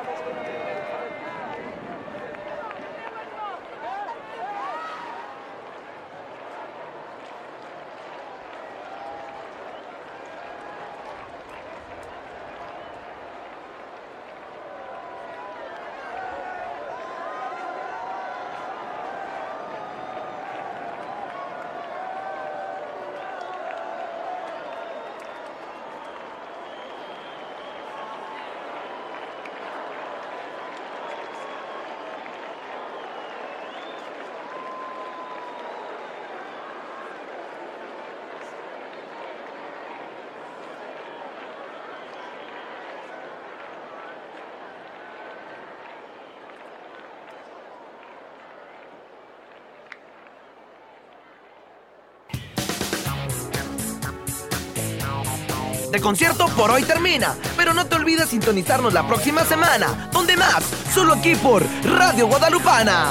El concierto por hoy termina, pero no te olvides sintonizarnos la próxima semana. ¿Dónde más? Solo aquí por Radio Guadalupana.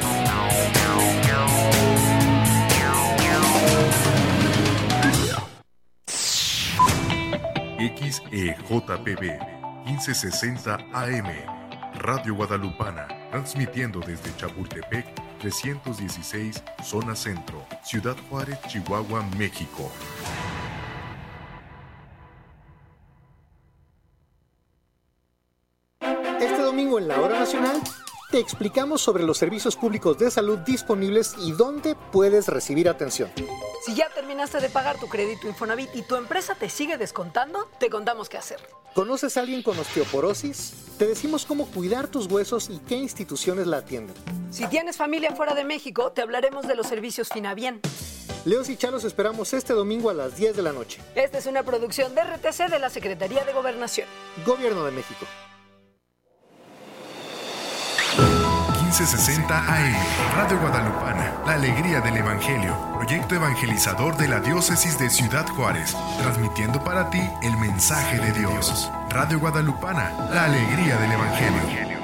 XEJPB 1560 AM, Radio Guadalupana, transmitiendo desde Chapultepec 316, Zona Centro, Ciudad Juárez, Chihuahua, México. Este domingo en la Hora Nacional te explicamos sobre los servicios públicos de salud disponibles y dónde puedes recibir atención. Si ya terminaste de pagar tu crédito Infonavit y tu empresa te sigue descontando, te contamos qué hacer. ¿Conoces a alguien con osteoporosis? Te decimos cómo cuidar tus huesos y qué instituciones la atienden. Si tienes familia fuera de México, te hablaremos de los servicios Finabien. Leos y Chalos esperamos este domingo a las 10 de la noche. Esta es una producción de RTC de la Secretaría de Gobernación. Gobierno de México. 1560 AM, Radio Guadalupana, la alegría del Evangelio, proyecto evangelizador de la Diócesis de Ciudad Juárez, transmitiendo para ti el mensaje de Dios. Radio Guadalupana, la alegría del Evangelio.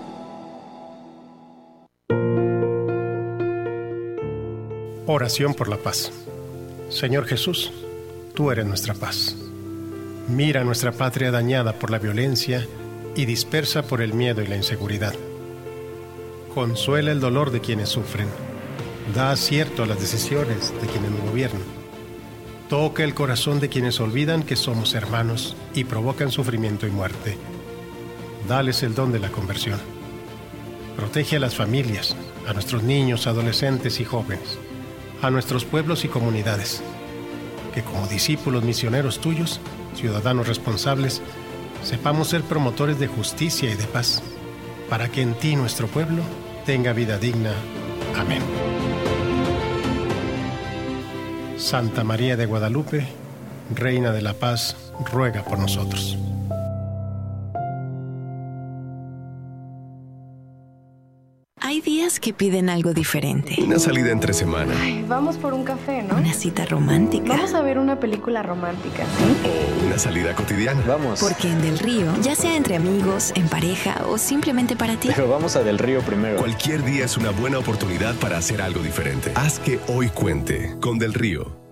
Oración por la paz. Señor Jesús, tú eres nuestra paz. Mira nuestra patria dañada por la violencia y dispersa por el miedo y la inseguridad. Consuela el dolor de quienes sufren. Da acierto a las decisiones de quienes nos gobiernan. Toca el corazón de quienes olvidan que somos hermanos y provocan sufrimiento y muerte. Dales el don de la conversión. Protege a las familias, a nuestros niños, adolescentes y jóvenes, a nuestros pueblos y comunidades. Que como discípulos misioneros tuyos, ciudadanos responsables, sepamos ser promotores de justicia y de paz, para que en ti nuestro pueblo tenga vida digna. Amén. Santa María de Guadalupe, Reina de la Paz, ruega por nosotros. Hay días que piden algo diferente. Una salida entre semana. Ay, vamos por un café, ¿no? Una cita romántica. Vamos a ver una película romántica, ¿sí? O una salida cotidiana. Vamos. Porque en Del Río, ya sea entre amigos, en pareja o simplemente para ti. Pero vamos a Del Río primero. Cualquier día es una buena oportunidad para hacer algo diferente. Haz que hoy cuente con Del Río.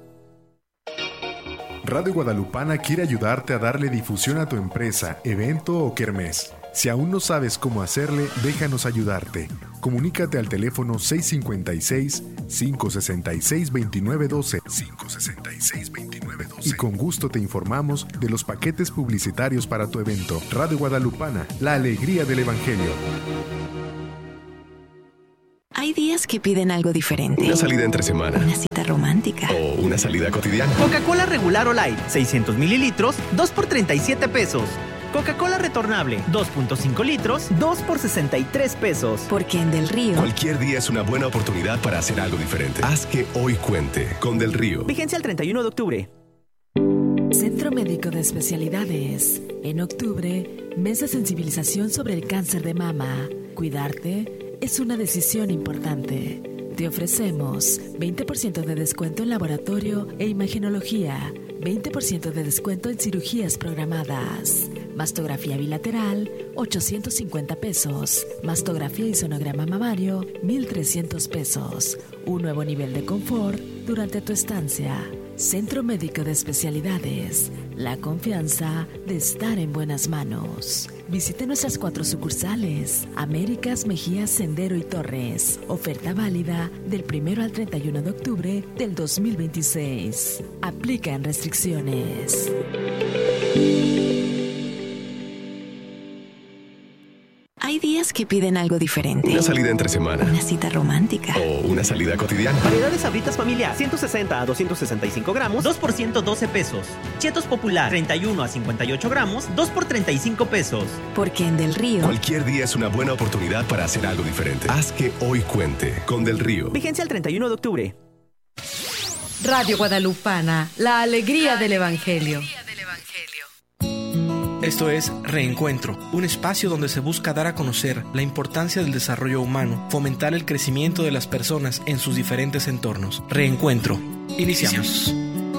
Radio Guadalupana quiere ayudarte a darle difusión a tu empresa, evento o kermés. Si aún no sabes cómo hacerle, déjanos ayudarte. Comunícate al teléfono 656-566-2912 y con gusto te informamos de los paquetes publicitarios para tu evento. Radio Guadalupana, la alegría del Evangelio. Hay días que piden algo diferente. Una salida entre semana. Una cita romántica. O una salida cotidiana. Coca-Cola regular o light, 600 mililitros, 2 por 37 pesos. Coca-Cola retornable, 2.5 litros, 2 por 63 pesos. Porque en Del Río, cualquier día es una buena oportunidad para hacer algo diferente. Haz que hoy cuente con Del Río. Vigencia el 31 de octubre. Centro Médico de Especialidades. En octubre, mes de sensibilización sobre el cáncer de mama. Cuidarte es una decisión importante. Te ofrecemos 20% de descuento en laboratorio e imagenología, 20% de descuento en cirugías programadas. Mastografía bilateral, 850 pesos. Mastografía y sonograma mamario, 1,300 pesos. Un nuevo nivel de confort durante tu estancia. Centro Médico de Especialidades. la confianza de estar en buenas manos. Visite nuestras 4 sucursales: Américas, Mejía, Sendero y Torres. Oferta válida del 1 al 31 de octubre del 2026. Aplican restricciones. Hay días que piden algo diferente. Una salida entre semana. Una cita romántica. O una salida cotidiana. Variedades Sabritas familiar, 160 a 265 gramos, 2 por 112 pesos. Chetos Popular, 31 a 58 gramos, 2 por 35 pesos. Porque en Del Río... Cualquier día es una buena oportunidad para hacer algo diferente. Haz que hoy cuente con Del Río. Vigencia el 31 de octubre. Radio Guadalupana, la alegría del Evangelio. Esto es Reencuentro, un espacio donde se busca dar a conocer la importancia del desarrollo humano, fomentar el crecimiento de las personas en sus diferentes entornos. Reencuentro. Iniciamos.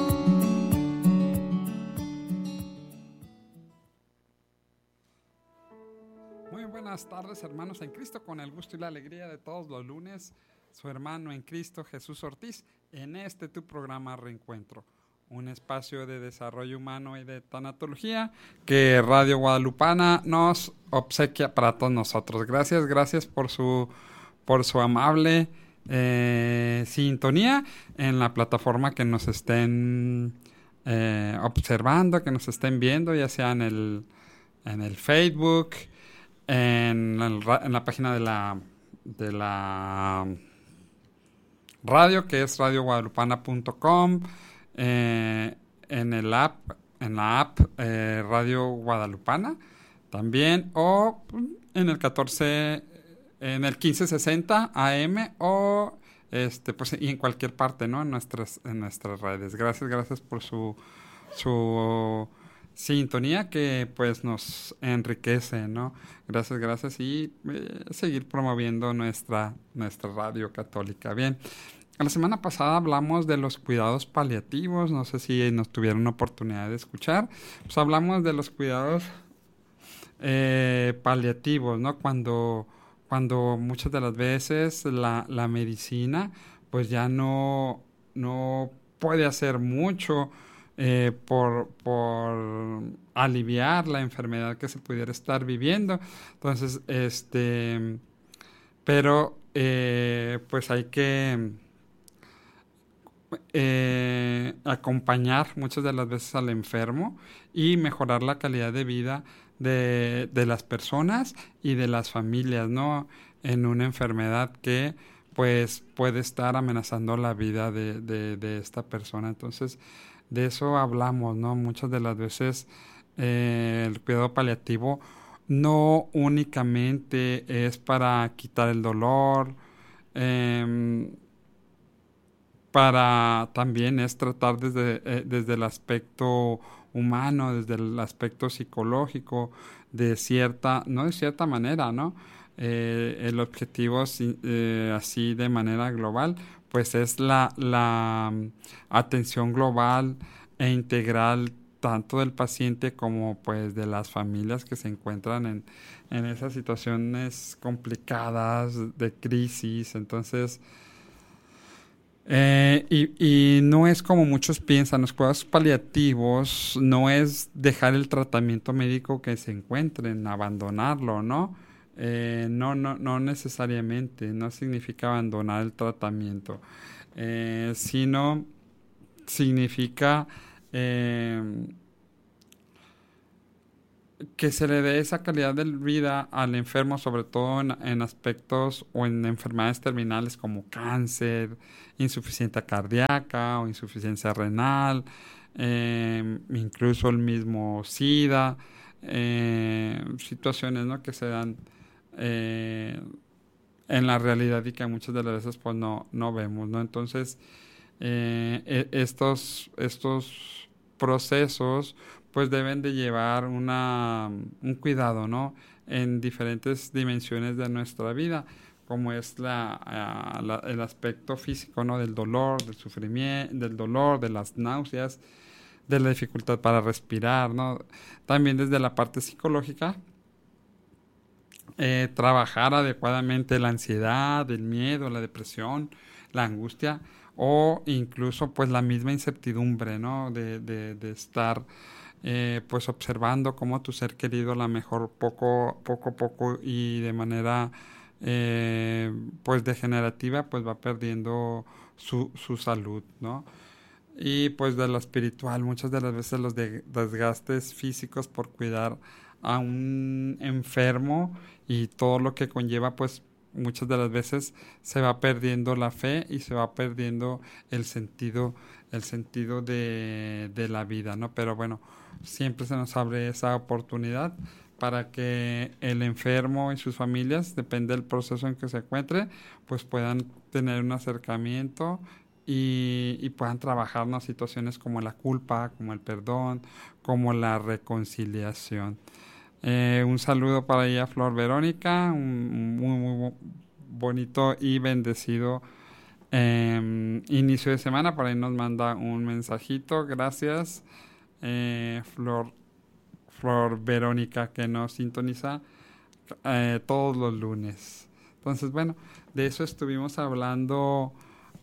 Muy buenas tardes, hermanos en Cristo, con el gusto y la alegría de todos los lunes, su hermano en Cristo, Jesús Ortiz, en este tu programa Reencuentro. Un espacio de desarrollo humano y de tanatología que Radio Guadalupana nos obsequia para todos nosotros. Gracias por su amable sintonía en la plataforma que nos estén observando, que nos estén viendo, ya sea en el Facebook, en la página de la radio, que es radioguadalupana.com, en la app Radio Guadalupana también, o en el 1560 AM, o pues, y en cualquier parte, ¿no? en nuestras redes. Gracias por su sintonía, que pues nos enriquece, ¿no? Gracias, y seguir promoviendo nuestra radio católica. Bien. La semana pasada hablamos de los cuidados paliativos, no sé si nos tuvieron oportunidad de escuchar. Pues hablamos de los cuidados paliativos, ¿no? Cuando muchas de las veces la medicina pues ya no puede hacer mucho por aliviar la enfermedad que se pudiera estar viviendo. Entonces, pero pues hay que acompañar muchas de las veces al enfermo y mejorar la calidad de vida de las personas y de las familias, ¿no? En una enfermedad que pues puede estar amenazando la vida de esta persona. Entonces, de eso hablamos, ¿no? Muchas de las veces el cuidado paliativo no únicamente es para quitar el dolor, también es tratar desde el aspecto humano, desde el aspecto psicológico, no de cierta manera, ¿no? El objetivo así de manera global, pues es la atención global e integral tanto del paciente como pues de las familias que se encuentran en esas situaciones complicadas de crisis. Entonces, y no es como muchos piensan, los cuidados paliativos no es dejar el tratamiento médico que se encuentren, abandonarlo, ¿no? No necesariamente, no significa abandonar el tratamiento, sino significa que se le dé esa calidad de vida al enfermo, sobre todo en aspectos o en enfermedades terminales como cáncer, insuficiencia cardíaca o insuficiencia renal, incluso el mismo SIDA, situaciones, ¿no?, que se dan en la realidad y que muchas de las veces pues no vemos, ¿no? Entonces, estos procesos pues deben de llevar un cuidado, ¿no?, en diferentes dimensiones de nuestra vida, como es el aspecto físico, ¿no?, del dolor, del sufrimiento, del dolor, de las náuseas, de la dificultad para respirar, ¿no? También desde la parte psicológica, trabajar adecuadamente la ansiedad, el miedo, la depresión, la angustia, o incluso pues la misma incertidumbre, ¿no?, de estar pues observando cómo tu ser querido a lo mejor poco a poco y de manera pues degenerativa pues va perdiendo su salud, ¿no? Y pues de lo espiritual, muchas de las veces los desgastes físicos por cuidar a un enfermo y todo lo que conlleva, pues muchas de las veces se va perdiendo la fe y se va perdiendo el sentido de la vida, ¿no? Pero bueno, siempre se nos abre esa oportunidad para que el enfermo y sus familias, depende del proceso en que se encuentre, pues puedan tener un acercamiento y puedan trabajar unas situaciones como la culpa, como el perdón, como la reconciliación. Un saludo para ella, Flor Verónica, un muy bonito y bendecido inicio de semana. Por ahí nos manda un mensajito, gracias Flor Verónica, que nos sintoniza todos los lunes. Entonces, bueno, de eso estuvimos hablando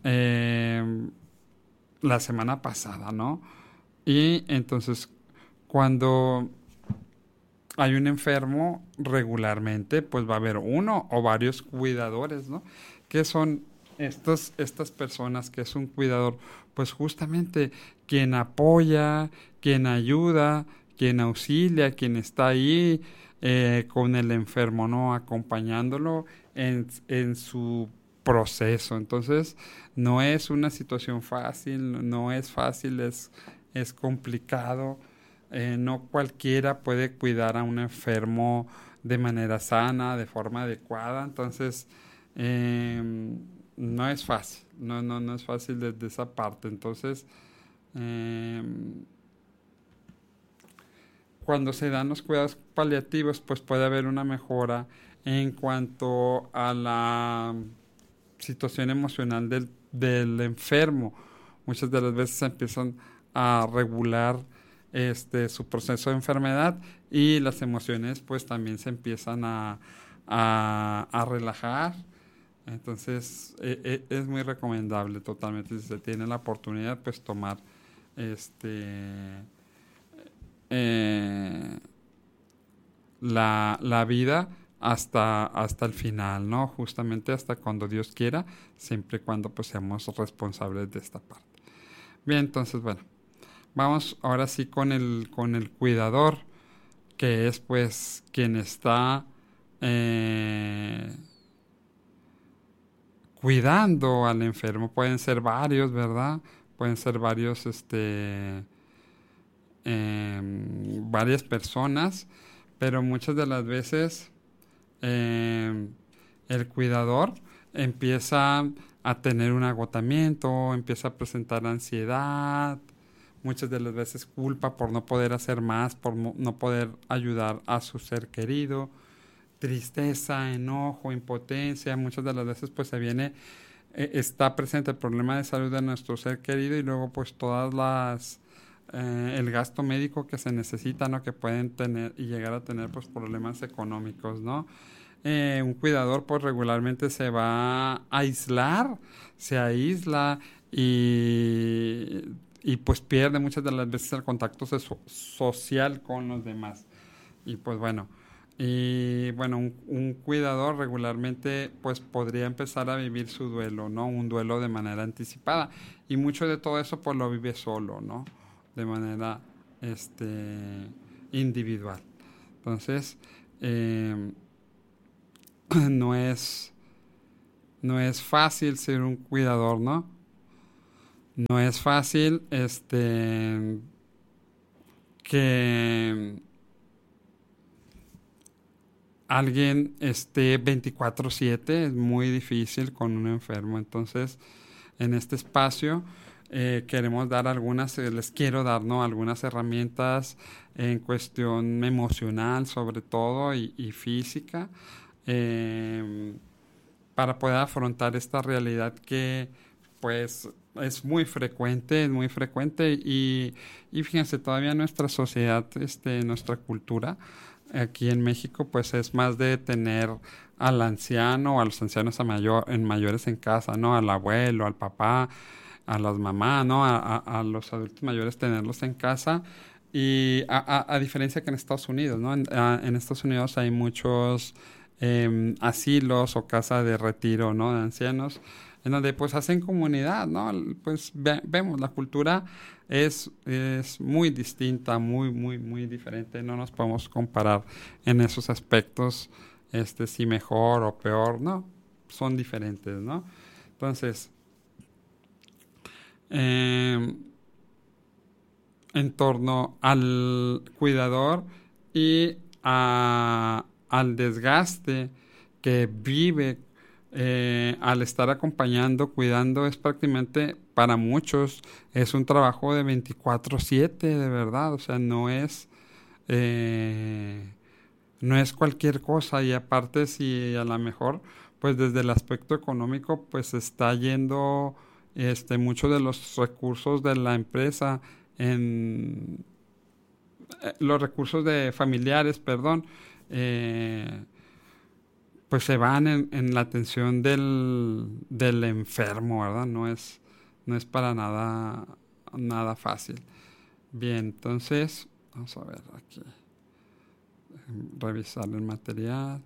la semana pasada, ¿no? Y entonces, cuando hay un enfermo, regularmente, pues va a haber uno o varios cuidadores, ¿no? ¿Qué son estas personas? ¿Qué es un cuidador? Pues justamente quien apoya, quien ayuda, quien auxilia, quien está ahí con el enfermo, ¿no? Acompañándolo en su proceso. Entonces, no es una situación fácil, no es fácil, es complicado. No cualquiera puede cuidar a un enfermo de manera sana, de forma adecuada. Entonces, no es fácil, no es fácil desde esa parte. Entonces, cuando se dan los cuidados paliativos, pues puede haber una mejora en cuanto a la situación emocional del enfermo. Muchas de las veces empiezan a regular su proceso de enfermedad y las emociones pues también se empiezan a relajar. Entonces es muy recomendable totalmente, si se tiene la oportunidad, pues tomar la vida hasta el final, ¿no? Justamente hasta cuando Dios quiera, siempre y cuando pues seamos responsables de esta parte. Bien, entonces, bueno, vamos ahora sí con el cuidador, que es pues quien está cuidando al enfermo. Pueden ser varios, ¿verdad? Pueden ser varios, varias personas, pero muchas de las veces el cuidador empieza a tener un agotamiento, empieza a presentar ansiedad, muchas de las veces culpa por no poder hacer más, por no poder ayudar a su ser querido, tristeza, enojo, impotencia. Muchas de las veces pues se viene, está presente el problema de salud de nuestro ser querido y luego pues todas las el gasto médico que se necesita, ¿no? Que pueden tener y llegar a tener pues problemas económicos, ¿no? Un cuidador pues regularmente se va a aislar, se aísla y pues pierde muchas de las veces el contacto social con los demás. Y pues bueno, un cuidador regularmente pues podría empezar a vivir su duelo, ¿no? Un duelo de manera anticipada, y mucho de todo eso pues lo vive solo, ¿no? De manera individual. Entonces, no es fácil ser un cuidador, ¿no? No es fácil que alguien esté 24/7, es muy difícil con un enfermo. Entonces, en este espacio queremos dar les quiero dar, ¿no? Algunas herramientas en cuestión emocional, sobre todo, y física, para poder afrontar esta realidad que pues es muy frecuente y fíjense, todavía nuestra sociedad, nuestra cultura aquí en México pues es más de tener al anciano, a los ancianos mayores en casa, ¿no? Al abuelo, al papá, a las mamás, ¿no? A los adultos mayores, tenerlos en casa Y a diferencia que en Estados Unidos, ¿no? En Estados Unidos hay muchos asilos o casas de retiro, ¿no? De ancianos, en donde pues hacen comunidad, ¿no? Pues vemos, la cultura es muy distinta, muy diferente. No nos podemos comparar en esos aspectos, si mejor o peor, no, son diferentes, ¿no? Entonces, en torno al cuidador y al desgaste que vive al estar acompañando, cuidando, es prácticamente para muchos es un trabajo de 24/7, de verdad, o sea, no es cualquier cosa. Y aparte, si a lo mejor pues desde el aspecto económico pues está yendo mucho de los recursos de la empresa en los recursos de familiares, perdón, pues se van en la atención del enfermo, ¿verdad? No es para nada fácil. Bien, entonces vamos a ver aquí, revisar el material.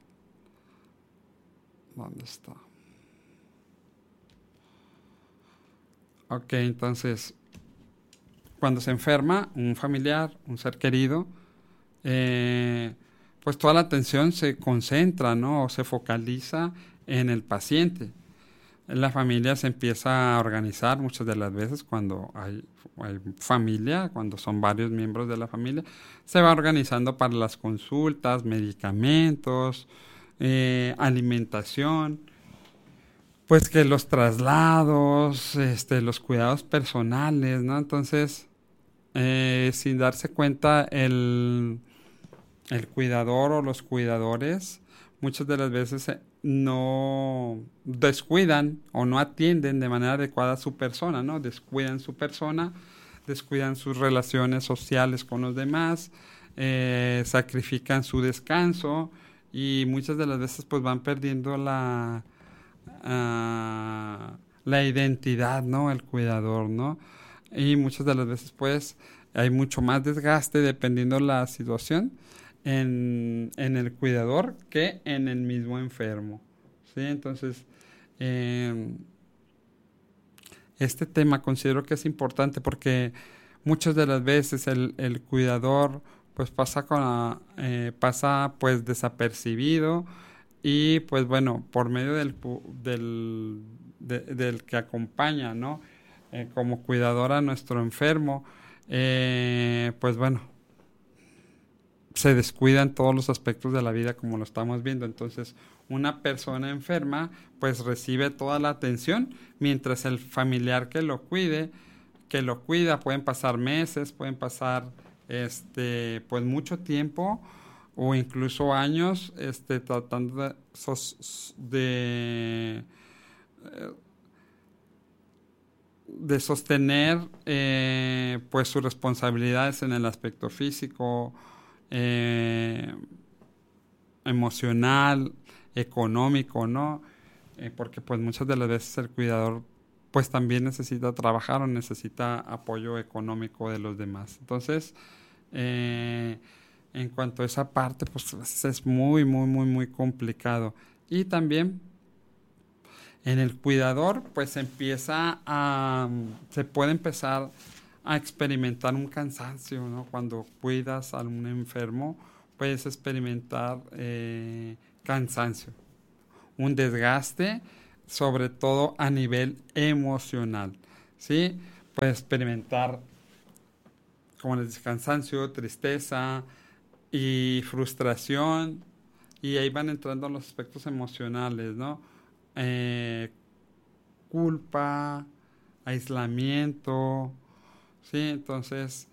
¿Dónde está? Ok, entonces, cuando se enferma un familiar, un ser querido, pues toda la atención se concentra, ¿no? O se focaliza en el paciente. La familia se empieza a organizar muchas de las veces cuando hay familia, cuando son varios miembros de la familia, se va organizando para las consultas, medicamentos, alimentación, pues que los traslados, los cuidados personales, ¿no? Entonces, sin darse cuenta, el cuidador o los cuidadores muchas de las veces no descuidan o no atienden de manera adecuada a su persona, ¿no? Descuidan su persona, descuidan sus relaciones sociales con los demás, sacrifican su descanso y muchas de las veces pues van perdiendo la identidad, ¿no? El cuidador, ¿no? Y muchas de las veces pues hay mucho más desgaste dependiendo la situación en el cuidador que en el mismo enfermo, ¿sí? Entonces, este tema considero que es importante porque muchas de las veces el cuidador pues pasa pues desapercibido y pues bueno, por medio del que acompaña, ¿no? Como cuidador a nuestro enfermo, pues bueno, se descuidan todos los aspectos de la vida como lo estamos viendo. Entonces, una persona enferma pues recibe toda la atención, mientras el familiar que lo cuida, pueden pasar meses, pueden pasar pues mucho tiempo o incluso años tratando de sostener pues sus responsabilidades en el aspecto físico, emocional, económico, ¿no? Porque pues muchas de las veces el cuidador pues también necesita trabajar o necesita apoyo económico de los demás. Entonces, en cuanto a esa parte, pues es muy complicado. Y también en el cuidador pues se puede empezar a experimentar un cansancio, ¿no? Cuando cuidas a un enfermo, puedes experimentar cansancio, un desgaste, sobre todo a nivel emocional, ¿sí? Puedes experimentar, como les dije, cansancio, tristeza y frustración, y ahí van entrando los aspectos emocionales, ¿no? Culpa, aislamiento, ¿sí? Entonces,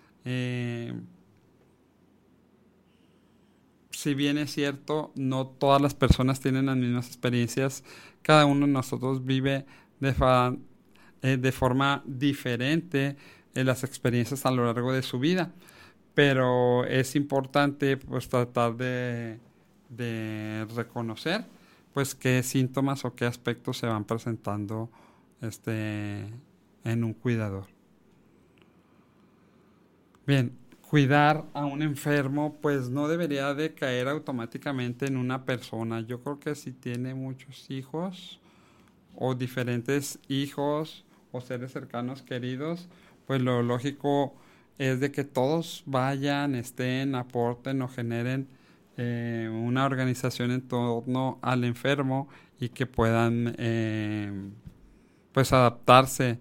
si bien es cierto, no todas las personas tienen las mismas experiencias, cada uno de nosotros vive de forma diferente las experiencias a lo largo de su vida, pero es importante pues tratar de reconocer pues qué síntomas o qué aspectos se van presentando en un cuidador. Bien, cuidar a un enfermo, pues no debería de caer automáticamente en una persona. Yo creo que si tiene muchos hijos o diferentes hijos o seres cercanos queridos, pues lo lógico es de que todos vayan, estén, aporten o generen una organización en torno al enfermo y que puedan pues adaptarse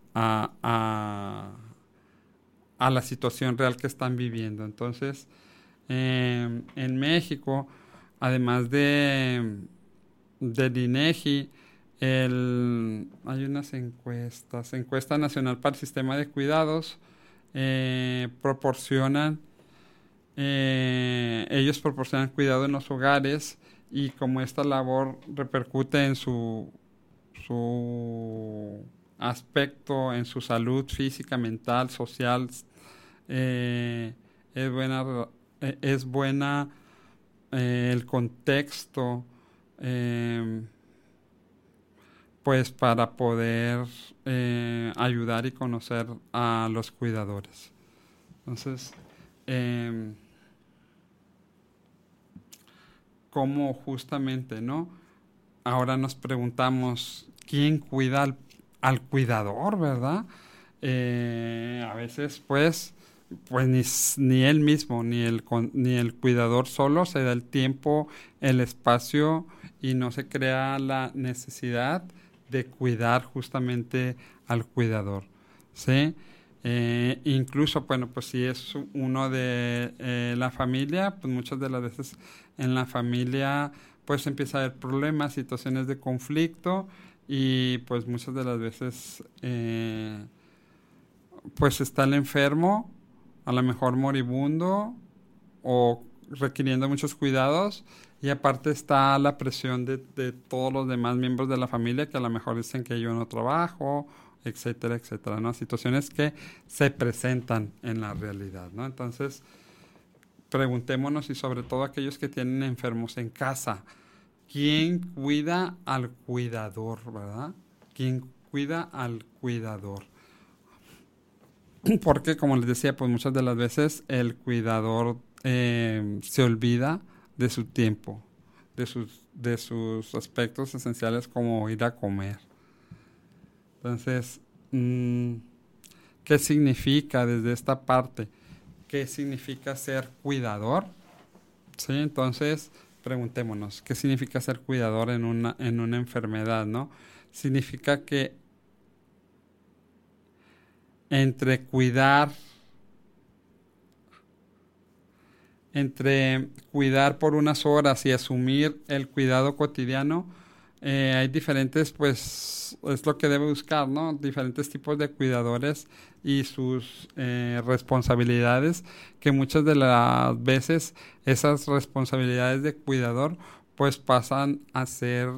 a la situación real que están viviendo. Entonces, en México, además del INEGI, hay unas encuestas, Encuesta Nacional para el Sistema de Cuidados, ellos proporcionan cuidado en los hogares, y como esta labor repercute en su aspecto, en su salud física, mental, social, es buena el contexto pues para poder ayudar y conocer a los cuidadores. Entonces, como justamente, ¿no? Ahora nos preguntamos, ¿quién cuida al cuidador, verdad? A veces, pues ni él mismo, ni el cuidador solo se da el tiempo, el espacio, y no se crea la necesidad de cuidar justamente al cuidador, ¿sí? Incluso, bueno, pues si es uno de la familia, pues muchas de las veces en la familia pues empieza a haber problemas, situaciones de conflicto, y pues muchas de las veces pues está el enfermo, a lo mejor moribundo o requiriendo muchos cuidados, y aparte está la presión de todos los demás miembros de la familia que a lo mejor dicen que yo no trabajo, etcétera, etcétera, ¿no? Situaciones que se presentan en la realidad, ¿no? Entonces, preguntémonos, y sobre todo aquellos que tienen enfermos en casa, ¿quién cuida al cuidador, verdad? ¿Quién cuida al cuidador? Porque, como les decía, pues muchas de las veces el cuidador se olvida de su tiempo, de sus aspectos esenciales, como ir a comer. Entonces, ¿qué significa desde esta parte? ¿Qué significa ser cuidador? ¿Sí? Entonces, preguntémonos, ¿qué significa ser cuidador en una enfermedad, ¿no? Significa que entre cuidar por unas horas y asumir el cuidado cotidiano, hay diferentes, pues, es lo que debe buscar, ¿no? Diferentes tipos de cuidadores y sus responsabilidades, que muchas de las veces esas responsabilidades de cuidador, pues, pasan a ser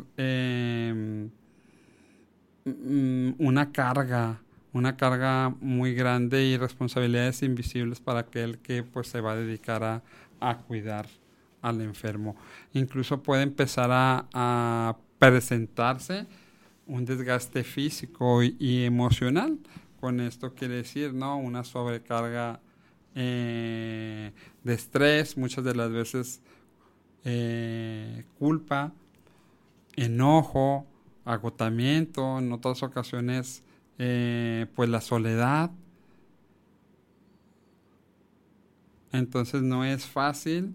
una carga muy grande, y responsabilidades invisibles para aquel que, pues, se va a dedicar a cuidar al enfermo. Incluso puede empezar a presentarse un desgaste físico y emocional. Con esto quiere decir, ¿no?, una sobrecarga de estrés, muchas de las veces culpa, enojo, agotamiento, en otras ocasiones pues la soledad. Entonces no es fácil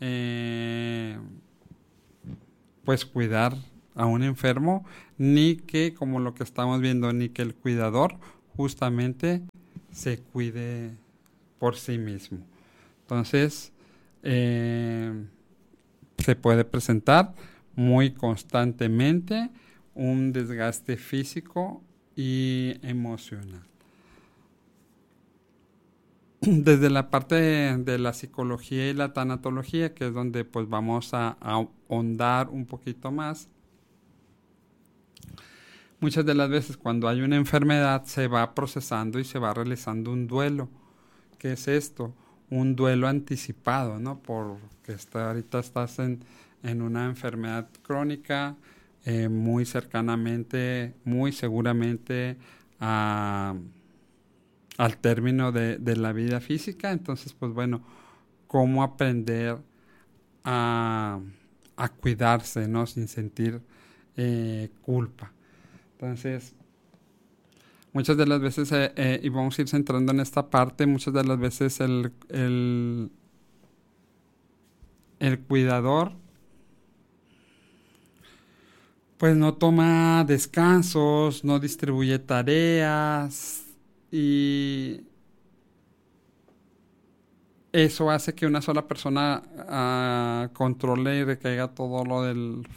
pues cuidar a un enfermo, ni que, como lo que estamos viendo, ni que el cuidador justamente se cuide por sí mismo. Entonces se puede presentar muy constantemente un desgaste físico y emocional. Desde la parte de la psicología y la tanatología, que es donde pues vamos a ahondar un poquito más, muchas de las veces cuando hay una enfermedad se va procesando y se va realizando un duelo. ¿Qué es esto? Un duelo anticipado, ¿no? Porque ahorita estás en una enfermedad crónica, muy cercanamente, muy seguramente a al término de la vida física. Entonces, pues bueno, cómo aprender a cuidarse, ¿no? Sin sentir culpa. Entonces, muchas de las veces, y vamos a ir centrando en esta parte, muchas de las veces el cuidador pues no toma descansos, no distribuye tareas, y eso hace que una sola persona controle y recaiga todo lo del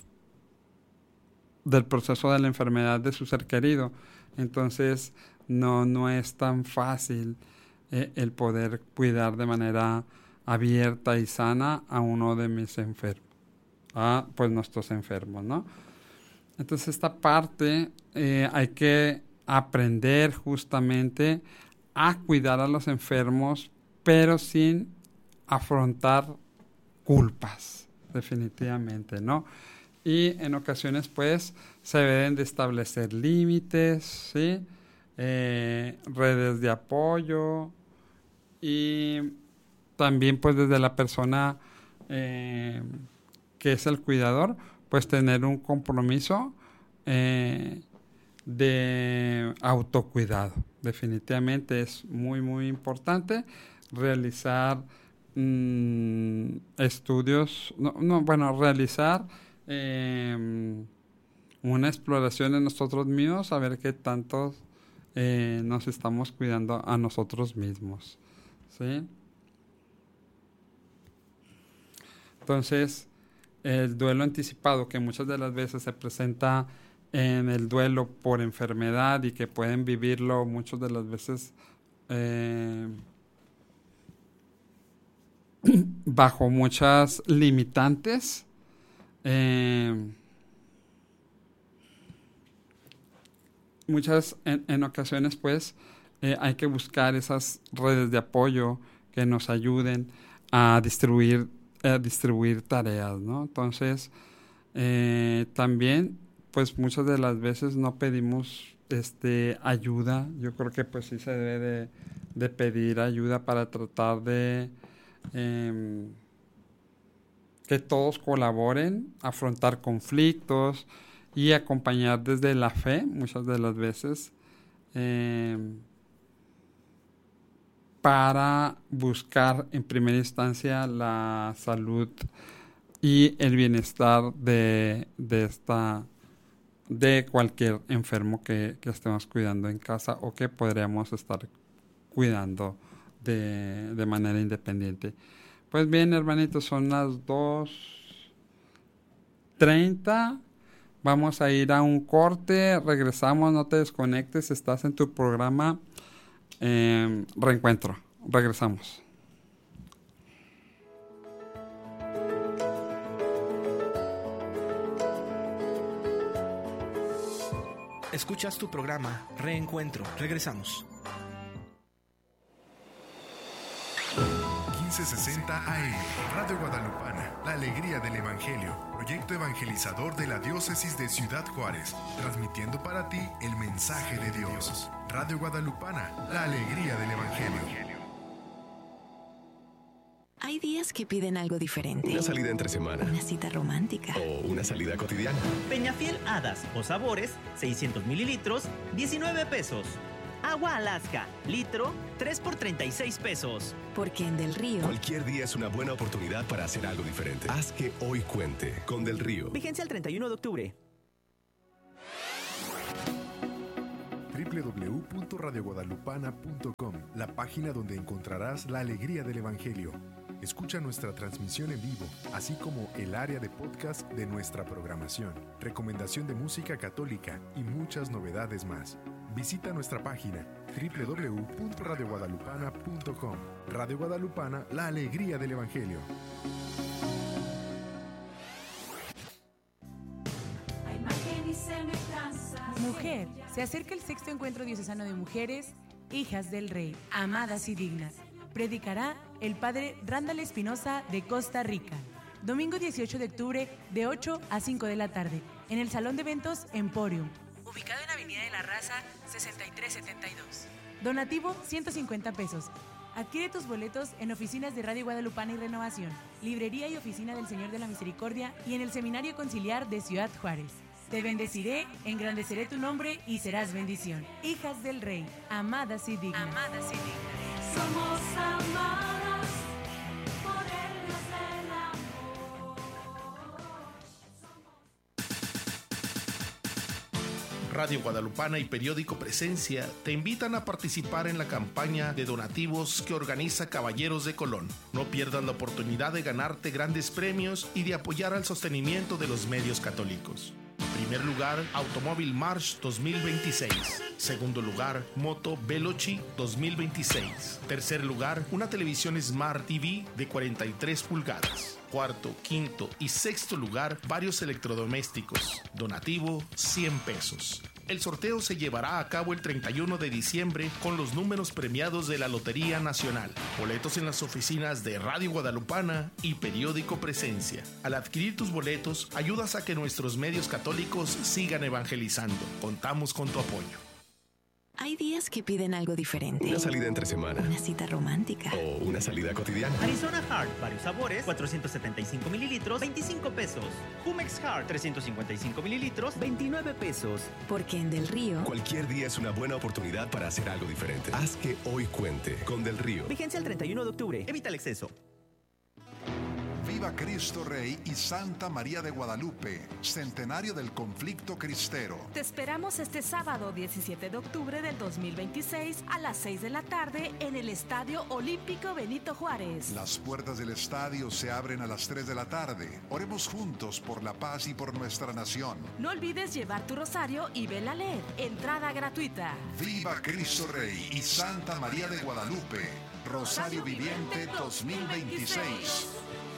proceso de la enfermedad de su ser querido. Entonces no es tan fácil el poder cuidar de manera abierta y sana a uno de mis enfermos, pues nuestros enfermos, ¿no? Entonces esta parte hay que aprender justamente a cuidar a los enfermos, pero sin afrontar culpas, definitivamente, ¿no? Y en ocasiones pues se deben de establecer límites, ¿sí? Redes de apoyo, y también pues desde la persona que es el cuidador, pues tener un compromiso de autocuidado. Definitivamente es muy, muy importante realizar estudios, realizar una exploración de nosotros mismos, a ver qué tanto nos estamos cuidando a nosotros mismos, ¿sí? Entonces, el duelo anticipado, que muchas de las veces se presenta en el duelo por enfermedad y que pueden vivirlo muchas de las veces bajo muchas limitantes, en ocasiones pues hay que buscar esas redes de apoyo que nos ayuden a distribuir tareas, ¿no? Entonces, también, pues muchas de las veces no pedimos ayuda. Yo creo que pues sí se debe de pedir ayuda para tratar de que todos colaboren, afrontar conflictos y acompañar desde la fe, muchas de las veces, para buscar en primera instancia la salud y el bienestar de cualquier enfermo que estemos cuidando en casa o que podríamos estar cuidando de manera independiente. Pues bien, hermanitos, son las 2:30. Vamos a ir a un corte, regresamos, no te desconectes, estás en tu programa Reencuentro. Regresamos. Escuchas tu programa Reencuentro. Regresamos. 1560 AM, Radio Guadalupana, la alegría del Evangelio, proyecto evangelizador de la diócesis de Ciudad Juárez, transmitiendo para ti el mensaje de Dios. Radio Guadalupana, la alegría del Evangelio. Hay días que piden algo diferente. Una salida entre semana. Una cita romántica. O una salida cotidiana. Peñafiel Hadas o Sabores, 600 mililitros, 19 pesos. Agua Alaska, litro, 3 por 36 pesos. Porque en Del Río, cualquier día es una buena oportunidad para hacer algo diferente. Haz que hoy cuente con Del Río. Vigencia el 31 de octubre. www.radioguadalupana.com, la página donde encontrarás la alegría del Evangelio. Escucha nuestra transmisión en vivo, así como el área de podcast de nuestra programación, recomendación de música católica y muchas novedades más. Visita nuestra página www.radioguadalupana.com. Radio Guadalupana, la alegría del Evangelio. Mujer, se acerca el sexto encuentro diocesano de mujeres, hijas del Rey, amadas y dignas. Predicará el padre Randall Espinosa de Costa Rica. Domingo 18 de octubre de 8 a 5 de la tarde en el Salón de Eventos Emporium, ubicado en Avenida de la Raza 6372. Donativo, 150 pesos. Adquiere tus boletos en oficinas de Radio Guadalupana y Renovación, librería y oficina del Señor de la Misericordia y en el Seminario Conciliar de Ciudad Juárez. Te bendeciré, engrandeceré tu nombre y serás bendición. Hijas del Rey, amadas y dignas. Amadas y dignas. Somos amadas por el Dios del amor. Radio Guadalupana y Periódico Presencia te invitan a participar en la campaña de donativos que organiza Caballeros de Colón. No pierdas la oportunidad de ganarte grandes premios y de apoyar al sostenimiento de los medios católicos. Primer lugar, Automóvil March 2026. Segundo lugar, Moto Veloci 2026. Tercer lugar, una televisión Smart TV de 43 pulgadas. Cuarto, quinto y sexto lugar, varios electrodomésticos. Donativo, 100 pesos. El sorteo se llevará a cabo el 31 de diciembre con los números premiados de la Lotería Nacional. Boletos en las oficinas de Radio Guadalupana y Periódico Presencia. Al adquirir tus boletos, ayudas a que nuestros medios católicos sigan evangelizando. Contamos con tu apoyo. Hay días que piden algo diferente. Una salida entre semana. Una cita romántica. O una salida cotidiana. Arizona Hard, varios sabores, 475 mililitros, 25 pesos. Jumex Hard, 355 mililitros, 29 pesos. Porque en Del Río, cualquier día es una buena oportunidad para hacer algo diferente. Haz que hoy cuente con Del Río. Vigencia el 31 de octubre. Evita el exceso. Viva Cristo Rey y Santa María de Guadalupe, centenario del conflicto cristero. Te esperamos este sábado 17 de octubre del 2026 a las 6 de la tarde en el Estadio Olímpico Benito Juárez. Las puertas del estadio se abren a las 3 de la tarde. Oremos juntos por la paz y por nuestra nación. No olvides llevar tu rosario y vela LED. Entrada gratuita. Viva Cristo Rey y Santa María de Guadalupe, Rosario Viviente 2026.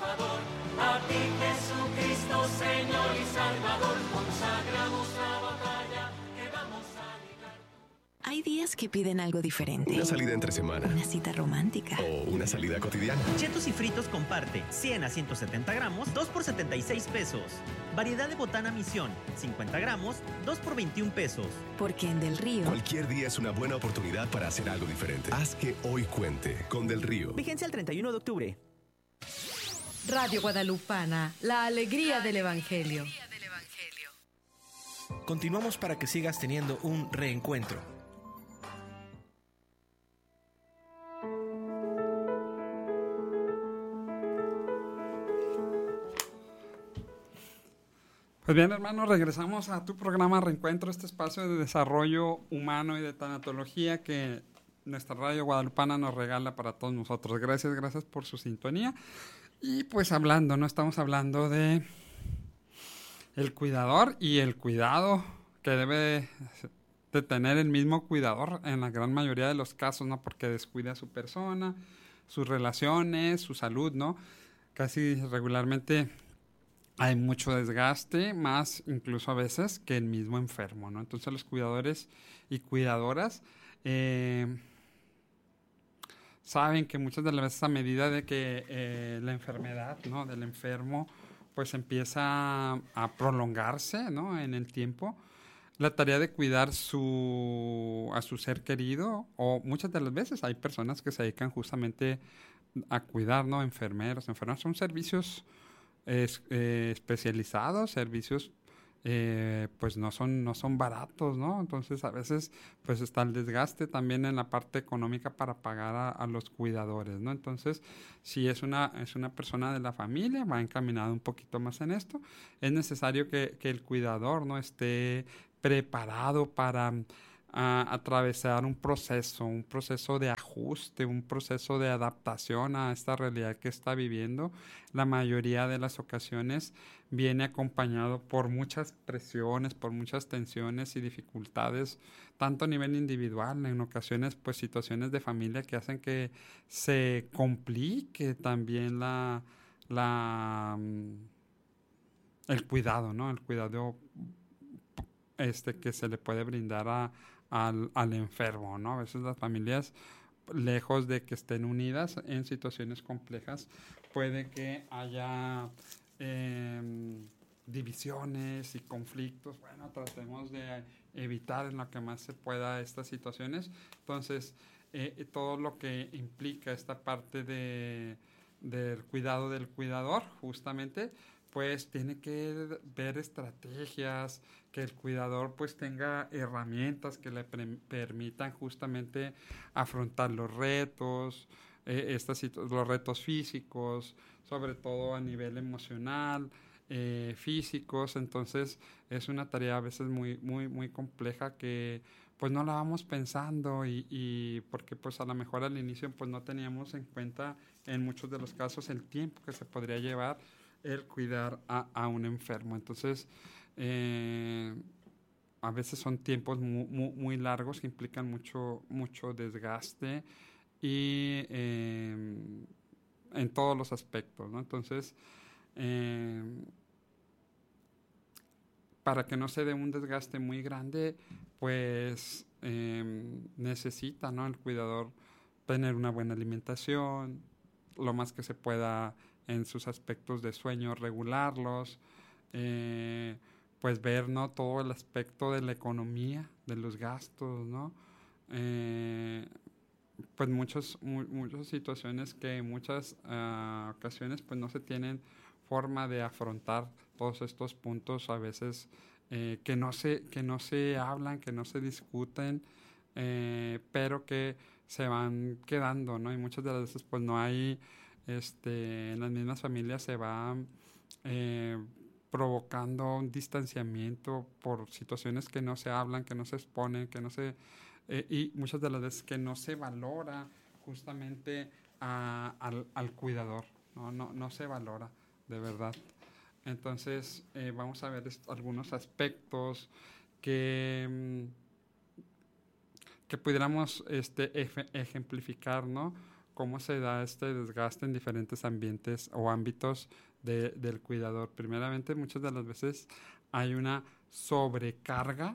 A ti Jesucristo, Señor y Salvador, consagramos la batalla que vamos a librar. hay días que piden algo diferente. Una salida entre semana. Una cita romántica. O una salida cotidiana. Chetos y fritos comparte, 100 a 170 gramos, 2 por 76 pesos. Variedad de botana Misión, 50 gramos, 2 por 21 pesos. Porque en Del Río, cualquier día es una buena oportunidad para hacer algo diferente. Haz que hoy cuente con Del Río. Vigencia el 31 de octubre. Radio Guadalupana, la alegría del Evangelio. Continuamos para que sigas teniendo un reencuentro. Pues bien, hermanos, regresamos a tu programa Reencuentro, este espacio de desarrollo humano y de tanatología que nuestra Radio Guadalupana nos regala para todos nosotros. Gracias por su sintonía. Y pues hablando, ¿no? Estamos hablando de el cuidador y el cuidado que debe de tener el mismo cuidador en la gran mayoría de los casos, ¿no? Porque descuida su persona, sus relaciones, su salud, ¿no? Casi regularmente hay mucho desgaste, más incluso a veces que el mismo enfermo, ¿no? Entonces los cuidadores y cuidadoras saben que muchas de las veces a medida de que la enfermedad, ¿no? del enfermo pues empieza a prolongarse, ¿no? en el tiempo, la tarea de cuidar a su ser querido, o muchas de las veces hay personas que se dedican justamente a cuidar, ¿no? Enfermeras son servicios especializados, servicios pues no son baratos, ¿no? Entonces a veces pues está el desgaste también en la parte económica para pagar a los cuidadores, ¿no? Entonces si es una persona de la familia, va encaminado un poquito más en esto, es necesario que el cuidador, ¿no? esté preparado para atravesar un proceso de ajuste, un proceso de adaptación a esta realidad que está viviendo. La mayoría de las ocasiones viene acompañado por muchas presiones, por muchas tensiones y dificultades, tanto a nivel individual, en ocasiones pues situaciones de familia que hacen que se complique también el cuidado, ¿no? El cuidado que se le puede brindar al enfermo, ¿no? A veces las familias, lejos de que estén unidas en situaciones complejas, puede que haya divisiones y conflictos. Bueno, tratemos de evitar en lo que más se pueda estas situaciones. Entonces, todo lo que implica esta parte del cuidado del cuidador, justamente, pues tiene que ver estrategias, que el cuidador pues tenga herramientas que le permitan justamente afrontar los retos, los retos físicos, sobre todo a nivel emocional, físicos. Entonces es una tarea a veces muy, muy, muy compleja que pues no la vamos pensando y porque pues a lo mejor al inicio pues no teníamos en cuenta en muchos de los casos el tiempo que se podría llevar el cuidar a un enfermo. Entonces, a veces son tiempos muy largos que implican mucho desgaste y en todos los aspectos, ¿no? Entonces, para que no se dé un desgaste muy grande, pues necesita, ¿no?, el cuidador tener una buena alimentación, lo más que se pueda en sus aspectos de sueño, regularlos, pues ver, ¿no?, todo el aspecto de la economía, de los gastos, ¿no? Pues muchas situaciones que en muchas ocasiones pues no se tienen forma de afrontar todos estos puntos a veces que no se hablan, que no se discuten, pero que se van quedando, ¿no? Y muchas de las veces pues no hay, en las mismas familias se va provocando un distanciamiento por situaciones que no se hablan, que no se exponen, que no se y muchas de las veces que no se valora justamente al cuidador, no se valora de verdad. Entonces vamos a ver algunos aspectos que pudiéramos ejemplificar, ¿no?, cómo se da este desgaste en diferentes ambientes o ámbitos del cuidador. Primeramente, muchas de las veces hay una sobrecarga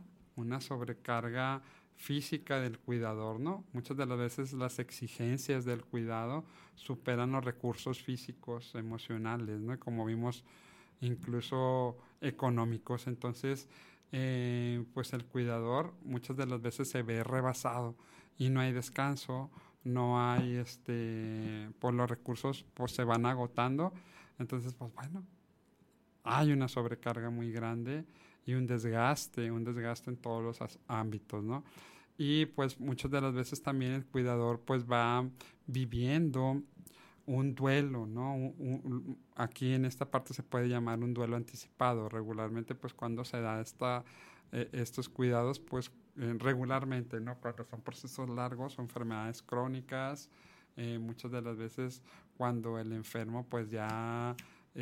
física del cuidador, ¿no? Muchas de las veces las exigencias del cuidado superan los recursos físicos, emocionales, ¿no? Como vimos, incluso económicos. Entonces, pues el cuidador muchas de las veces se ve rebasado y no hay descanso, no hay, pues los recursos pues se van agotando. Entonces, pues bueno, hay una sobrecarga muy grande y un desgaste en todos los ámbitos, ¿no? Y pues muchas de las veces también el cuidador pues va viviendo un duelo, ¿no? Aquí en esta parte se puede llamar un duelo anticipado. Regularmente pues cuando se da estos cuidados pues regularmente, ¿no?, cuando son procesos largos o enfermedades crónicas, muchas de las veces cuando el enfermo pues ya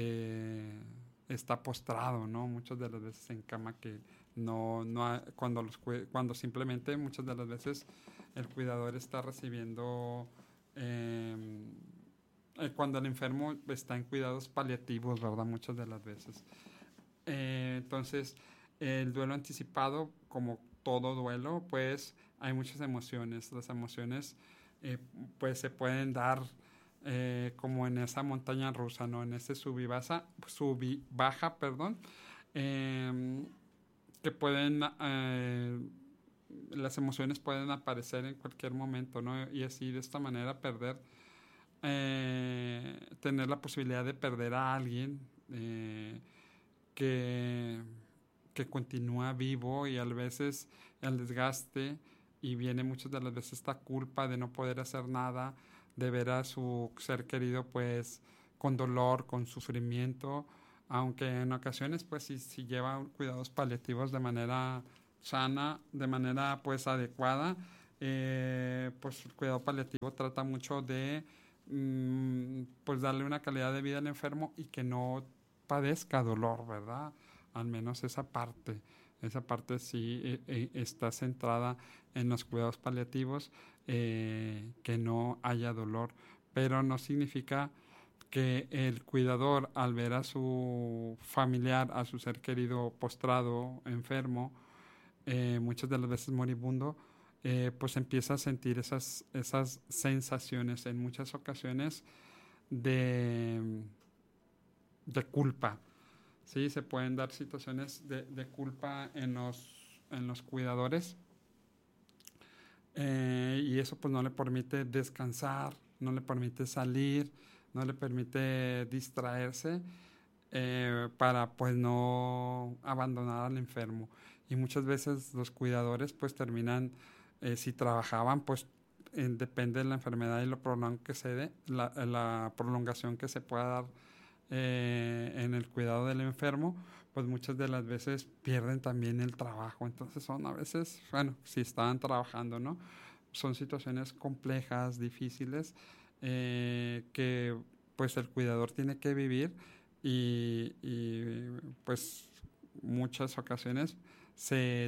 está postrado, ¿no? Muchas de las veces en cama, que cuando simplemente muchas de las veces el cuidador está recibiendo cuando el enfermo está en cuidados paliativos, ¿verdad? Muchas de las veces. Entonces, el duelo anticipado, como todo duelo, pues hay muchas emociones. Las emociones pues se pueden dar como en esa montaña rusa, ¿no? En ese sub-y-baja, que pueden las emociones pueden aparecer en cualquier momento, ¿no? Y así de esta manera tener la posibilidad de perder a alguien que continúa vivo, y a veces el desgaste, y viene muchas de las veces esta culpa de no poder hacer nada, de ver a su ser querido pues con dolor, con sufrimiento, aunque en ocasiones pues si lleva cuidados paliativos de manera sana, de manera pues adecuada, pues el cuidado paliativo trata mucho de pues darle una calidad de vida al enfermo y que no padezca dolor, ¿verdad? Al menos esa parte sí está centrada en los cuidados paliativos, que no haya dolor, pero no significa que el cuidador, al ver a su familiar, a su ser querido postrado, enfermo, muchas de las veces moribundo, pues empieza a sentir esas sensaciones en muchas ocasiones de culpa, Sí, se pueden dar situaciones de culpa en los cuidadores, y eso pues no le permite descansar, no le permite salir, no le permite distraerse, para pues no abandonar al enfermo. Y muchas veces los cuidadores pues terminan, si trabajaban, pues depende de la enfermedad y lo prolongado que se dé, la prolongación que se pueda dar en el cuidado del enfermo, pues muchas de las veces pierden también el trabajo. Entonces son a veces, bueno, si estaban trabajando, ¿no? Son situaciones complejas, difíciles, que pues el cuidador tiene que vivir, y pues muchas ocasiones se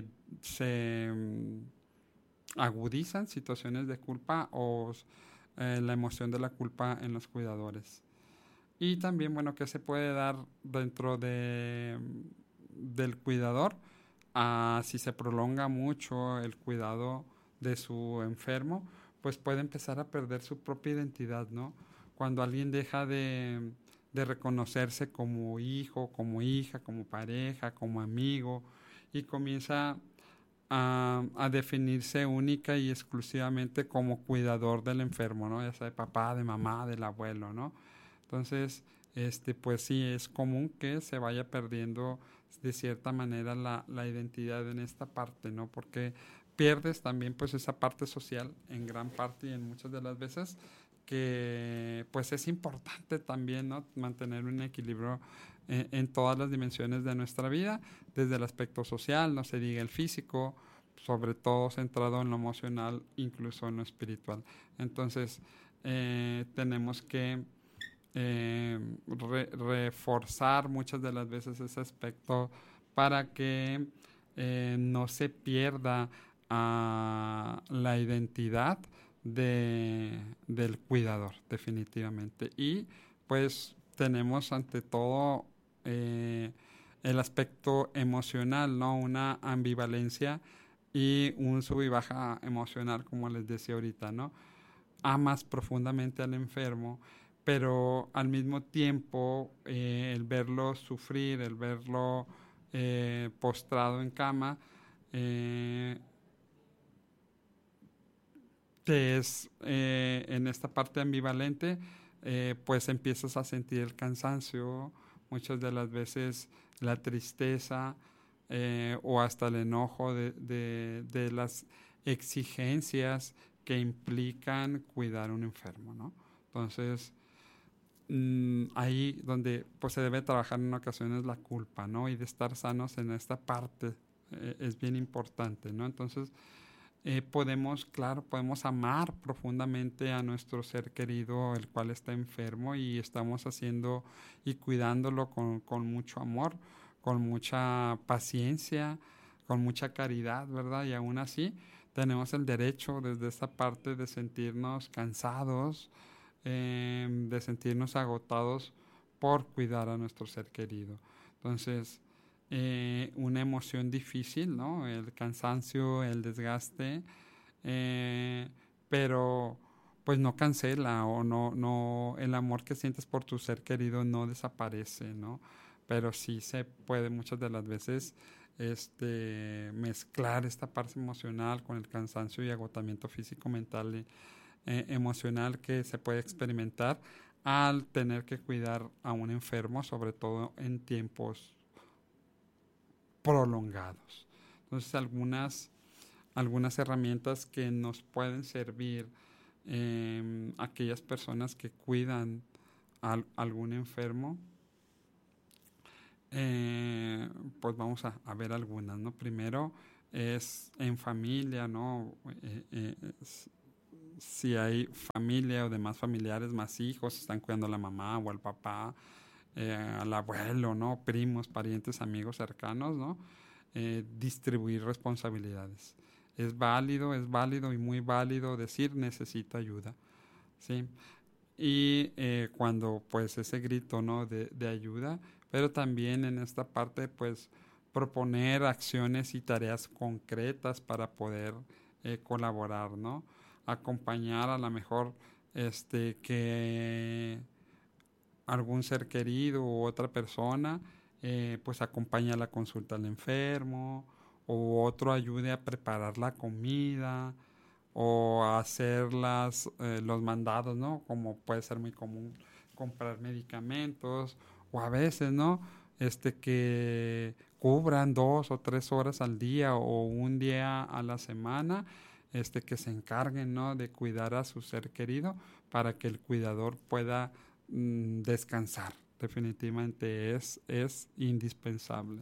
agudizan situaciones de culpa o la emoción de la culpa en los cuidadores. Y también, bueno, que se puede dar dentro del cuidador, si se prolonga mucho el cuidado de su enfermo, pues puede empezar a perder su propia identidad, ¿no? Cuando alguien deja de reconocerse como hijo, como hija, como pareja, como amigo, y comienza a definirse única y exclusivamente como cuidador del enfermo, ¿no? Ya sea de papá, de mamá, del abuelo, ¿no? Entonces, pues sí, es común que se vaya perdiendo de cierta manera la identidad en esta parte, ¿no? Porque pierdes también pues esa parte social en gran parte y en muchas de las veces, que pues es importante también, ¿no? Mantener un equilibrio en todas las dimensiones de nuestra vida, desde el aspecto social, no se diga el físico, sobre todo centrado en lo emocional, incluso en lo espiritual. Entonces, tenemos que reforzar muchas de las veces ese aspecto para que no se pierda la identidad del cuidador, definitivamente. Y pues tenemos ante todo el aspecto emocional, ¿no? Una ambivalencia y un sub y baja emocional, como les decía ahorita, ¿no? Amas profundamente al enfermo, pero al mismo tiempo el verlo sufrir, el verlo postrado en cama, que es en esta parte ambivalente, pues empiezas a sentir el cansancio, muchas de las veces la tristeza, o hasta el enojo de las exigencias que implican cuidar a un enfermo, ¿no? Entonces, ahí donde pues se debe trabajar en ocasiones la culpa, ¿no? Y de estar sanos en esta parte es bien importante, ¿no? Entonces, podemos amar profundamente a nuestro ser querido, el cual está enfermo, y estamos haciendo y cuidándolo con mucho amor, con mucha paciencia, con mucha caridad, ¿verdad? Y aún así tenemos el derecho desde esta parte de sentirnos cansados, de sentirnos agotados por cuidar a nuestro ser querido. Entonces, una emoción difícil, ¿no? El cansancio, el desgaste, pero pues no cancela, o no el amor que sientes por tu ser querido no desaparece, ¿no? Pero sí se puede muchas de las veces mezclar esta parte emocional con el cansancio y agotamiento físico, mental y emocional que se puede experimentar al tener que cuidar a un enfermo, sobre todo en tiempos prolongados. Entonces, algunas herramientas que nos pueden servir aquellas personas que cuidan a algún enfermo, pues vamos a ver algunas, ¿no? Primero es en familia, ¿no? Si hay familia o demás familiares, más hijos, están cuidando a la mamá o al papá, al abuelo, ¿no? Primos, parientes, amigos cercanos, ¿no? Distribuir responsabilidades. Es válido y muy válido decir necesito ayuda, ¿sí? Y cuando pues ese grito, ¿no? de ayuda, pero también en esta parte pues proponer acciones y tareas concretas para poder colaborar, ¿no? Acompañar a lo mejor que algún ser querido u otra persona pues acompañe a la consulta al enfermo, o otro ayude a preparar la comida, o a hacer los mandados, ¿no? Como puede ser muy común comprar medicamentos, o a veces, ¿no? Que cubran 2 o 3 horas al día o un día a la semana, que se encarguen, ¿no? De cuidar a su ser querido para que el cuidador pueda descansar. Definitivamente es indispensable.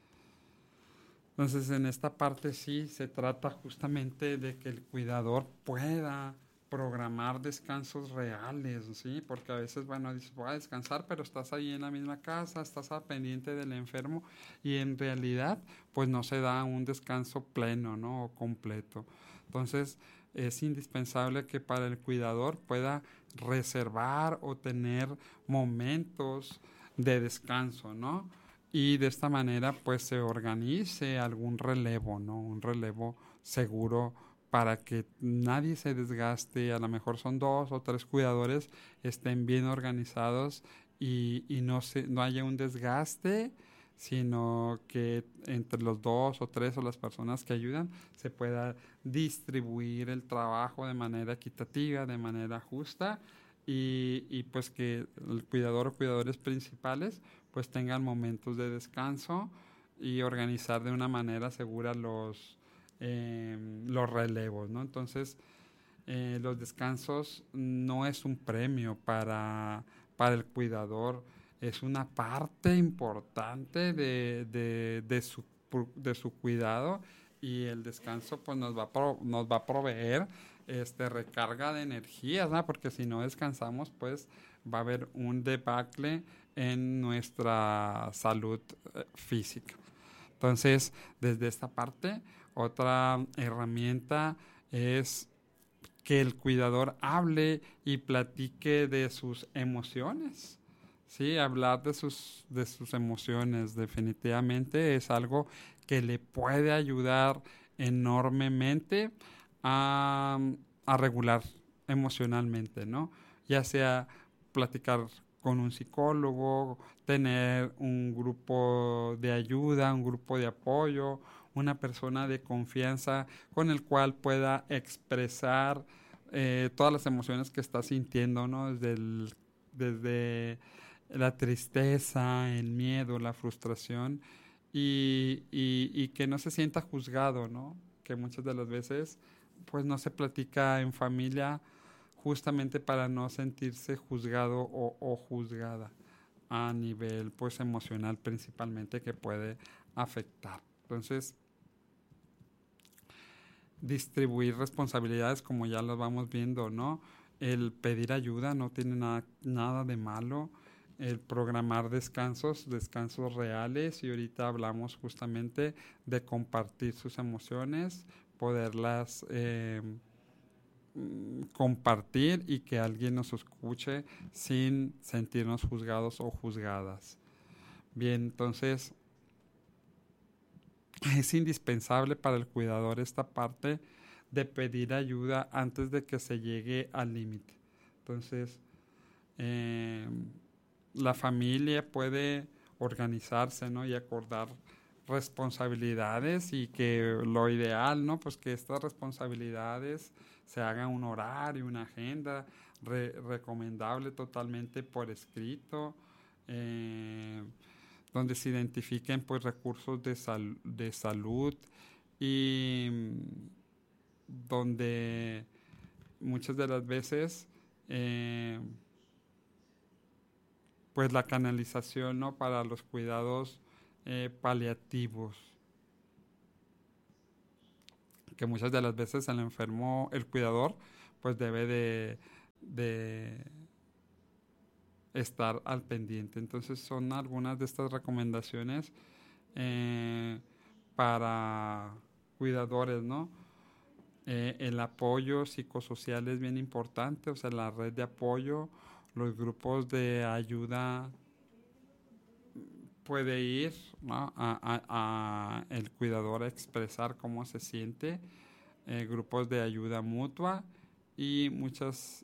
Entonces, en esta parte sí se trata justamente de que el cuidador pueda programar descansos reales, ¿sí? Porque a veces, bueno, dices, voy a descansar, pero estás ahí en la misma casa, estás al pendiente del enfermo y en realidad, pues no se da un descanso pleno, ¿no? O completo. Entonces, es indispensable que para el cuidador pueda reservar o tener momentos de descanso, ¿no? Y de esta manera pues se organice algún relevo, ¿no? Un relevo seguro para que nadie se desgaste. A lo mejor son 2 o 3 cuidadores, estén bien organizados y no haya un desgaste, sino que entre los 2 o 3 o las personas que ayudan se pueda distribuir el trabajo de manera equitativa, de manera justa, y pues que el cuidador o cuidadores principales pues tengan momentos de descanso y organizar de una manera segura los relevos, ¿no? Entonces, los descansos no es un premio para el cuidador, es una parte importante de su cuidado, y el descanso pues nos va a proveer recarga de energías, ¿no? Porque si no descansamos pues va a haber un debacle en nuestra salud física. Entonces, desde esta parte, otra herramienta es que el cuidador hable y platique de sus emociones. Sí, hablar de sus emociones definitivamente es algo que le puede ayudar enormemente a regular emocionalmente, ¿no? Ya sea platicar con un psicólogo, tener un grupo de ayuda, un grupo de apoyo, una persona de confianza con el cual pueda expresar todas las emociones que está sintiendo, ¿no? Desde la tristeza, el miedo, la frustración, y que no se sienta juzgado, ¿no? Que muchas de las veces pues no se platica en familia justamente para no sentirse juzgado o juzgada a nivel pues emocional principalmente, que puede afectar. Entonces, distribuir responsabilidades, como ya lo vamos viendo, ¿no? El pedir ayuda no tiene nada de malo. El programar descansos reales, y ahorita hablamos justamente de compartir sus emociones, poderlas compartir y que alguien nos escuche sin sentirnos juzgados o juzgadas. Bien, entonces es indispensable para el cuidador esta parte de pedir ayuda antes de que se llegue al límite. Entonces, la familia puede organizarse, ¿no? Y acordar responsabilidades, y que lo ideal, ¿no? Pues que estas responsabilidades se hagan un horario, una agenda recomendable totalmente por escrito, donde se identifiquen pues recursos de salud, y donde muchas de las veces pues la canalización, ¿no? Para los cuidados paliativos, que muchas de las veces el enfermo, el cuidador, pues debe de estar al pendiente. Entonces son algunas de estas recomendaciones para cuidadores, ¿no? El apoyo psicosocial es bien importante, o sea, la red de apoyo, los grupos de ayuda, puede ir, ¿no? a el cuidador a expresar cómo se siente, grupos de ayuda mutua, y muchas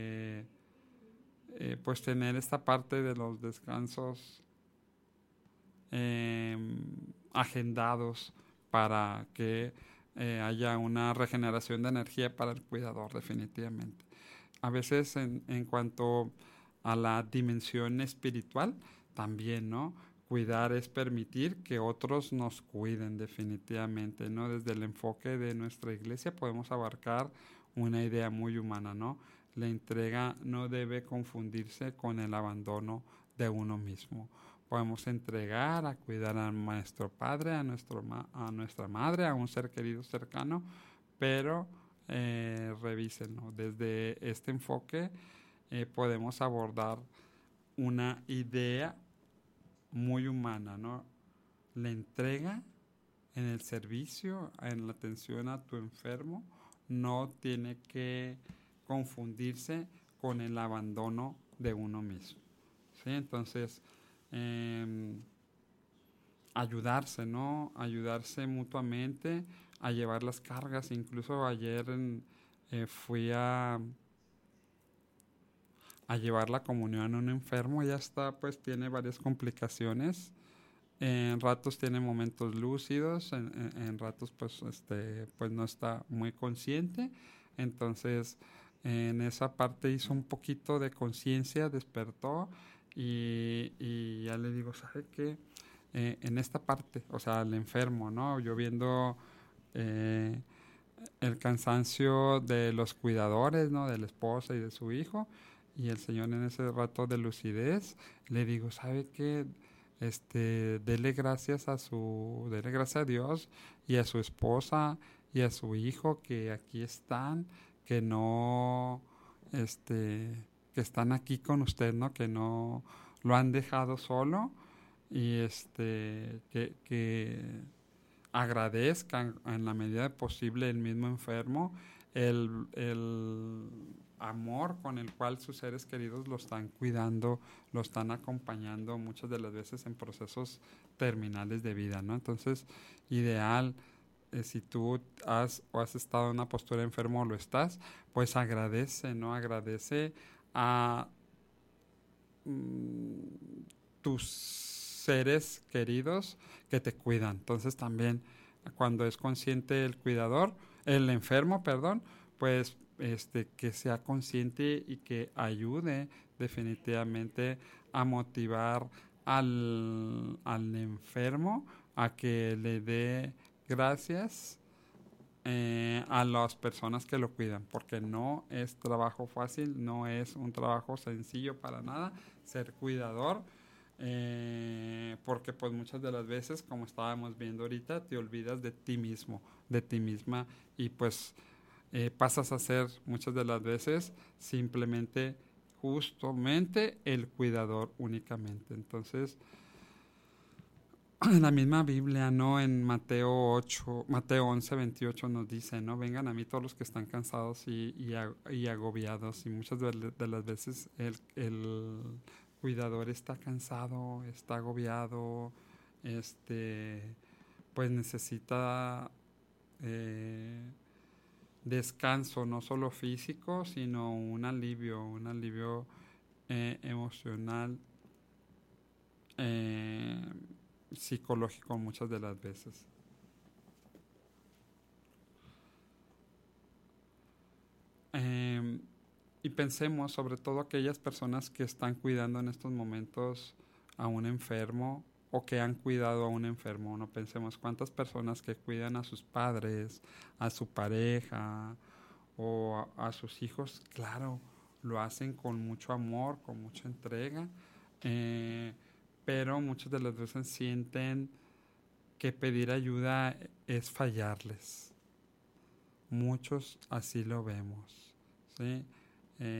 pues tener esta parte de los descansos agendados para que haya una regeneración de energía para el cuidador, definitivamente. A veces en cuanto a la dimensión espiritual, también, ¿no? Cuidar es permitir que otros nos cuiden, definitivamente, ¿no? Desde el enfoque de nuestra iglesia podemos abarcar una idea muy humana, ¿no? La entrega no debe confundirse con el abandono de uno mismo. Podemos entregar a cuidar a nuestro padre, a nuestra madre, a un ser querido cercano, pero revísenlo. Desde este enfoque podemos abordar una idea muy humana, ¿no? La entrega en el servicio, en la atención a tu enfermo, no tiene que confundirse con el abandono de uno mismo, ¿sí? Entonces, ayudarse, ¿no? Ayudarse mutuamente a llevar las cargas. Incluso ayer fui a llevar la comunión a un enfermo. Ya está, pues tiene varias complicaciones. En ratos tiene momentos lúcidos, en ratos pues no está muy consciente. Entonces en esa parte hizo un poquito de conciencia, despertó y ya le digo, ¿sabe qué? En esta parte, o sea, el enfermo, ¿no? Yo viendo el cansancio de los cuidadores, ¿no? De la esposa y de su hijo, y el Señor en ese rato de lucidez, le digo, ¿sabe qué? Dele gracias a Dios y a su esposa y a su hijo que aquí están, que no, que están aquí con usted, ¿no? Que no lo han dejado solo, y que agradezcan en la medida posible el mismo enfermo el amor con el cual sus seres queridos lo están cuidando, lo están acompañando muchas de las veces en procesos terminales de vida, ¿no? Entonces, ideal, si tú has estado en una postura enfermo o lo estás, pues agradece, ¿no? Agradece a tus seres queridos que te cuidan. Entonces también cuando es consciente el enfermo, pues que sea consciente y que ayude definitivamente a motivar al enfermo a que le dé gracias a las personas que lo cuidan, porque no es trabajo fácil, no es un trabajo sencillo para nada ser cuidador, porque pues muchas de las veces, como estábamos viendo ahorita, te olvidas de ti mismo, de ti misma, y pues pasas a ser muchas de las veces justamente el cuidador únicamente. Entonces, en la misma Biblia, ¿no? En Mateo 11:28 nos dice, ¿no? Vengan a mí todos los que están cansados y agobiados. Y muchas de las veces el cuidador está cansado, está agobiado, pues necesita descanso, no solo físico, sino un alivio emocional, psicológico muchas de las veces. Y pensemos sobre todo aquellas personas que están cuidando en estos momentos a un enfermo o que han cuidado a un enfermo. No pensemos cuántas personas que cuidan a sus padres, a su pareja o a sus hijos, claro, lo hacen con mucho amor, con mucha entrega, pero muchas de las veces sienten que pedir ayuda es fallarles. Muchos así lo vemos, ¿sí?